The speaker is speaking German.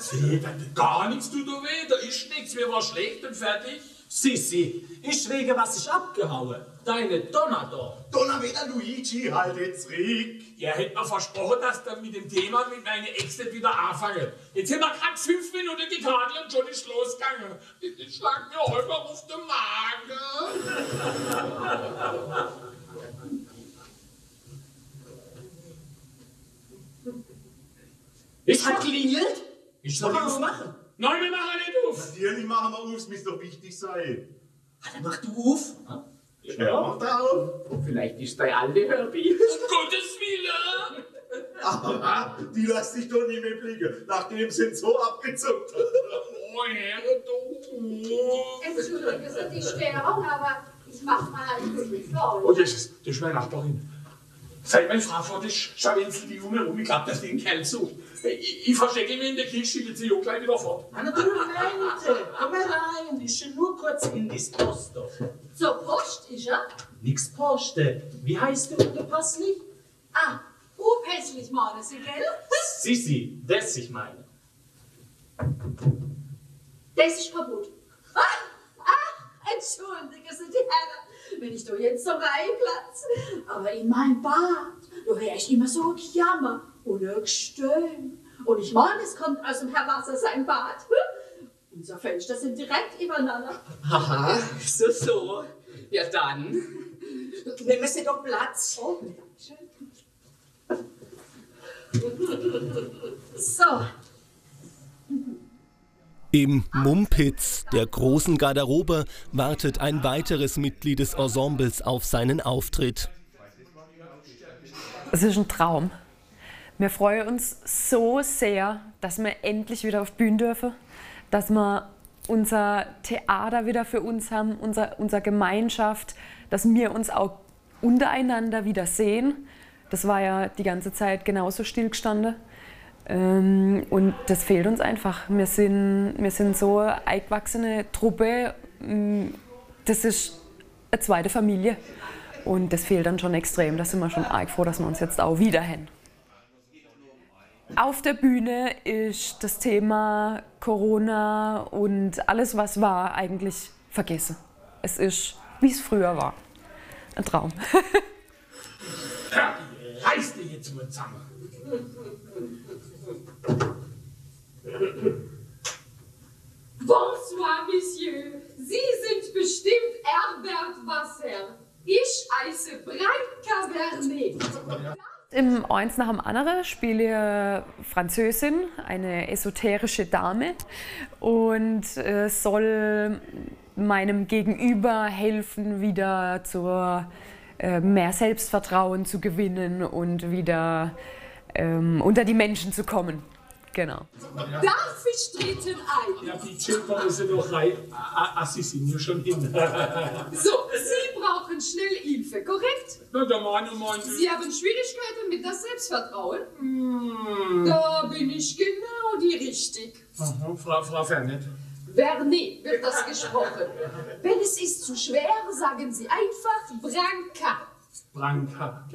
Sie, gar nichts tut da weh, da ist nichts, mir war schlecht und fertig. Sissi, ich wege, was ich abgehauen. Deine Donner da. Donnerwetter Luigi, halt jetzt Rick. Er hätte mir versprochen, dass dann mit dem Thema mit meiner Ex nicht wieder anfangen. Jetzt haben wir gerade 5 Minuten getadelt und schon ist losgegangen. Das schlägt mir halber auf den Magen. Es hat klingelt. Ich Soll soll ich aufmachen? Nein, wir machen nicht auf. Natürlich machen wir auf, es muss doch wichtig sein. Dann mach du auf. Ja, mach da auf. Vielleicht ist dein alte Herbie. Um Gottes Willen. Aber die lässt sich doch nicht mehr blicken, nachdem sie ihn so abgezuckt hat. Oh, Herr, du. Entschuldigen Sie die Störung, aber ich mach mal ein bisschen voll. Oh, das ist meine Nachbarin. Seit meine Frau vor, das scharwenzelt die Junge rum. Ich glaub, dass die einen Kerl sucht. Ich verstecke mich in der Küche, jetzt sie auch gleich wieder fort. Anna, du Mente, komm mal rein. Ich will nur kurz in das Post. Zur Post ist er? Nix Poste. Wie heißt du ungepasslich? Ah, unpässlich meinen Sie, gell? Sissi, das ich meine. Das ist kaputt. Entschuldigen Sie, die Herren, wenn ich da jetzt so reinplatze. Aber in mein Bad, da höre ich immer so ein Jammer und ein Gestöhn. Und ich meine, es kommt aus dem Herr Wasser sein Bad. Unsere Fenster sind direkt übereinander. Aha, so. Ja dann, nehmen Sie doch Platz. Oh, so. Im Mumpitz, der großen Garderobe, wartet ein weiteres Mitglied des Ensembles auf seinen Auftritt. Es ist ein Traum. Wir freuen uns so sehr, dass wir endlich wieder auf die Bühne dürfen, dass wir unser Theater wieder für uns haben, unsere Gemeinschaft, dass wir uns auch untereinander wieder sehen. Das war ja die ganze Zeit genauso stillgestanden. Und das fehlt uns einfach. Wir sind so eine eingewachsene Truppe. Das ist eine zweite Familie. Und das fehlt dann schon extrem. Da sind wir schon arg froh, dass wir uns jetzt auch wieder haben. Auf der Bühne ist das Thema Corona und alles, was war, eigentlich vergessen. Es ist, wie es früher war. Ein Traum. Reiß dich jetzt mal zusammen. Bonsoir, Monsieur. Sie sind bestimmt Herbert Wasser. Ich heiße Branka Vernet. Im Eins nach dem anderen spiele ich eine Französin, eine esoterische Dame, und soll meinem Gegenüber helfen, wieder zu mehr Selbstvertrauen zu gewinnen und wieder unter die Menschen zu kommen. Genau. Darf ich treten ein? Ja, die Chilper ist ja doch rein. Sie sind ja schon hin. So, Sie brauchen schnell Hilfe, korrekt? Na, der Mann meint. Sie haben Schwierigkeiten mit das Selbstvertrauen? Da bin ich genau die Richtig. Aha, Frau Vernet. Vernet wird das gesprochen. Wenn es ist zu schwer, sagen Sie einfach Branka. Branka.